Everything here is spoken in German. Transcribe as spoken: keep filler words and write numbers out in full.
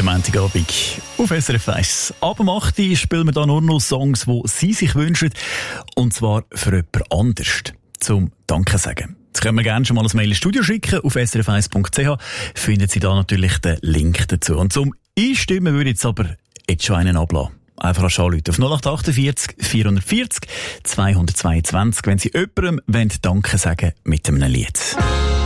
am Montagabend auf S R F eins. Ab um acht Uhr spielen wir da nur noch Songs, die Sie sich wünschen. Und zwar für jemand anders. Zum Danke sagen. Jetzt können wir gerne schon mal ein Mail ins Studio schicken. Auf s r f eins punkt c h finden Sie da natürlich den Link dazu. Und zum Einstimmen würde ich jetzt aber jetzt schon einen ablassen. Einfach anrufen auf null acht achtundvierzig vierhundertvierzig zweihundertzweiundzwanzig, wenn Sie jemandem Danke sagen wollen mit einem Lied.